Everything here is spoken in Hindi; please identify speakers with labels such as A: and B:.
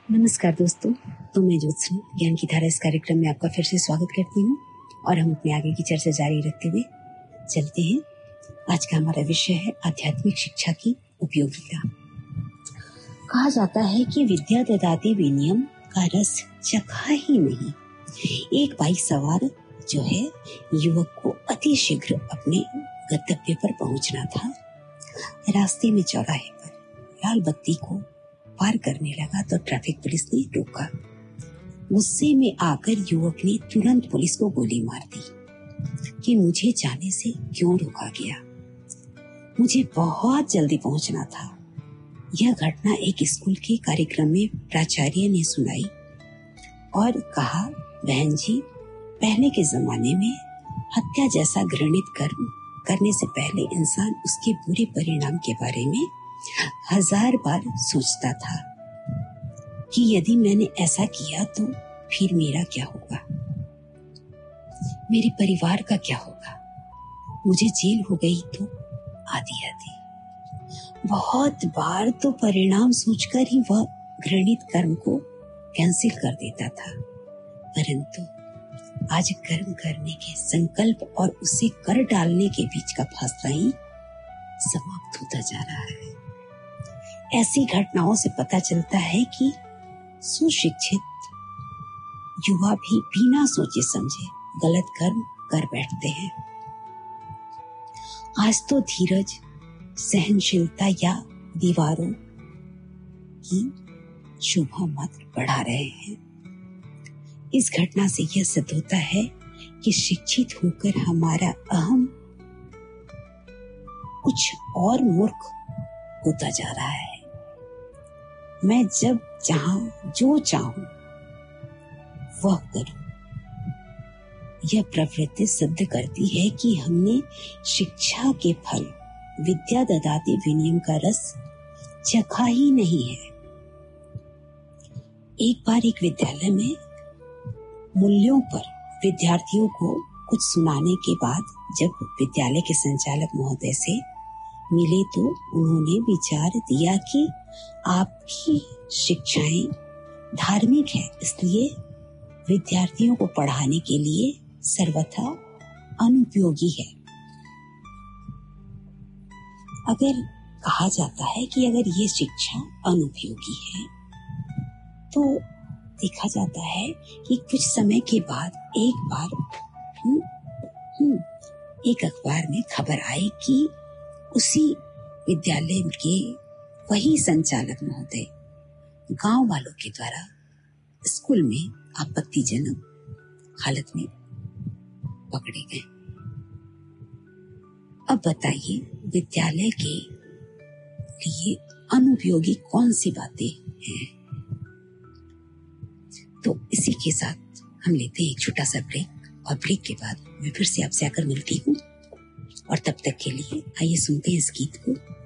A: नमस्कार दोस्तों, तो मैं ज्योत्सना ज्ञान की धारा इस कार्यक्रम में आपका फिर से स्वागत करती हूँ और हम अपने आगे की चर्चा जारी रखते हुए चलते हैं। आज का हमारा विषय है आध्यात्मिक शिक्षा की उपयोगिता। कहा जाता है कि विद्या ददाति विनयम का रस चखा ही नहीं। एक बाइक सवार जो है युवक को अति शीघ्र अपने गंतव्य पर पहुंचना था। रास्ते में चौराहे पर लाल बत्ती को पार करने लगा तो ट्रैफिक पुलिस ने रोका। गुस्से में आकर युवक ने तुरंत पुलिस को गोली मार दी कि मुझे जाने से क्यों रोका गया, मुझे बहुत जल्दी पहुंचना था। यह घटना एक स्कूल के कार्यक्रम में प्राचार्य ने सुनाई और कहा, बहन जी, पहले के जमाने में हत्या जैसा घृणित कर्म करने से पहले इंसान उसके बुरे परिणाम के बारे में 1000 बार सोचता था कि यदि मैंने ऐसा किया तो फिर मेरा क्या होगा, मेरे परिवार का क्या होगा, मुझे जेल हो गई तो आदि आदि। बहुत बार तो परिणाम सोचकर ही वह घृणित कर्म को कैंसिल कर देता था। परंतु आज कर्म करने के संकल्प और उसे कर डालने के बीच का फासला ही समाप्त होता जा रहा है। ऐसी घटनाओं से पता चलता है कि सुशिक्षित युवा भी बिना सोचे समझे गलत कर्म कर बैठते हैं। आज तो धीरज, सहनशीलता या दीवारों की शोभा मात्र बढ़ा रहे हैं। इस घटना से यह सिद्ध होता है कि शिक्षित होकर हमारा अहम कुछ और मूर्ख होता जा रहा है। मैं जब जहां जो चाहूं वह करूं। यह प्रवृत्ति सिद्ध करती है कि हमने शिक्षा के फल विद्या ददाति विनयम का रस चखा ही नहीं है। एक बार एक विद्यालय में मूल्यों पर विद्यार्थियों को कुछ सुनाने के बाद जब विद्यालय के संचालक महोदय से मिले तो उन्होंने विचार दिया कि आपकी शिक्षाएं धार्मिक है, इसलिए विद्यार्थियों को पढ़ाने के लिए सर्वथा अनुपयोगी है। अगर कहा जाता है कि अगर ये शिक्षा अनुपयोगी है तो देखा जाता है कि कुछ समय के बाद एक बार एक अखबार में खबर आई कि उसी विद्यालय के वही संचालक महोदय गांव वालों के द्वारा स्कूल में आपत्तिजनक हालत में पकड़े गए। अब बताइए, विद्यालय के लिए अनुपयोगी कौन सी बातें हैं? तो इसी के साथ हम लेते हैं एक छोटा सा ब्रेक और ब्रेक के बाद मैं फिर से आपसे आकर मिलती हूँ और तब तक के लिए आइए सुनते हैं इस गीत को।